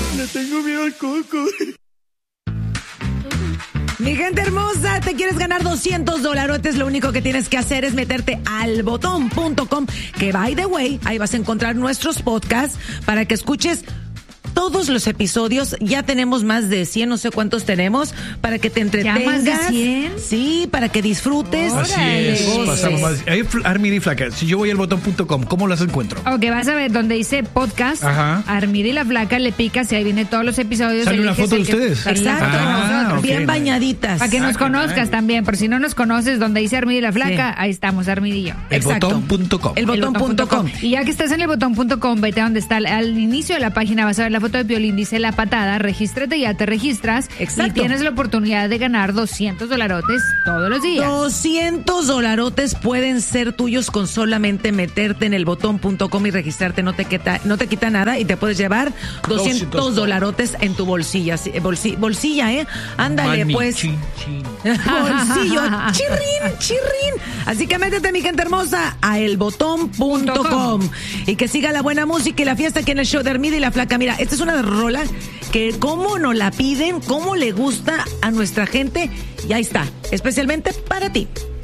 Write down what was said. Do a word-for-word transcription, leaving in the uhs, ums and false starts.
Le tengo miedo al coco. Mi gente hermosa, ¿te quieres ganar doscientos dolarotes? Lo único que tienes que hacer es meterte al botón punto com, que by the way, ahí vas a encontrar nuestros podcasts para que escuches todos los episodios. Ya tenemos más de cien, no sé cuántos tenemos, para que te entretengas. ¿Ya más de cien? Sí, para que disfrutes. Así es, pasamos más. Ahí, Armida y Flaca, si yo voy al botón punto com, ¿cómo las encuentro? Ok, vas a ver donde dice podcast, Ajá. Armida y la Flaca, le picas y ahí viene todos los episodios. ¿Sale una eliges foto de el que- ustedes? sale la Exacto, foto de Ah, nosotros. ok. bien bañaditas. Para que nos Ah, conozcas caray. también, por si no nos conoces, donde dice Armida y la Flaca, Sí. ahí estamos, Armida y yo. El Exacto. botón punto com. El botón punto com. Y ya que estás en el botón punto com, vete a donde está al, al inicio de la página, vas a ver la foto de Piolín, dice La Patada, regístrate, ya te registras. Exacto. Y tienes la oportunidad de ganar doscientos dolarotes todos los días. doscientos dolarotes pueden ser tuyos con solamente meterte en el botón punto com y registrarte. No te quita, no te quita nada y te puedes llevar doscientos doscientos dolarotes en tu bolsilla. Sí, bolsi- bolsilla, ¿eh? Ándale, Mani, pues. chin, chin. Bolsillo, chirrín, chirrín. Así que métete, mi gente hermosa, a el botón punto com y que siga la buena música y la fiesta aquí en el show de Armida y la Flaca. Mira, esta es una rola que cómo nos la piden, cómo le gusta a nuestra gente, y ahí está, especialmente para ti.